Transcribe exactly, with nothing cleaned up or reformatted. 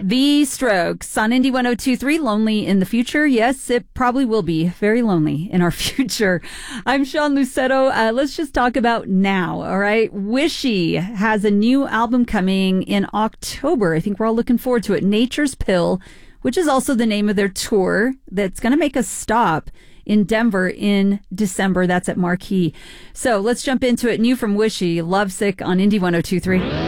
The Strokes on Indie one oh two point three. Lonely in the future. Yes, it probably will be very lonely in our future. I'm Sean Lucetto. Uh, let's just talk about now. All right. Wishy has a new album coming in October. I think we're all looking forward to it. Nature's Pill, which is also the name of their tour that's going to make a stop in Denver in December. That's at Marquee. So let's jump into it. New from Wishy, Lovesick on Indie one oh two point three.